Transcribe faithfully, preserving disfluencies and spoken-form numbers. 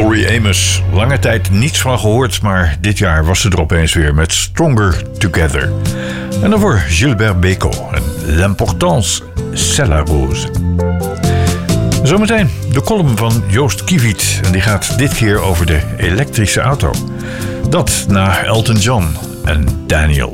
Tori Amos, lange tijd niets van gehoord, maar dit jaar was ze er opeens weer met Stronger Together. En daarvoor Gilbert Bécaud en L'Importance, c'est la rose. Zometeen de column van Joost Kiewiet en die gaat dit keer over de elektrische auto. Dat na Elton John en Daniel.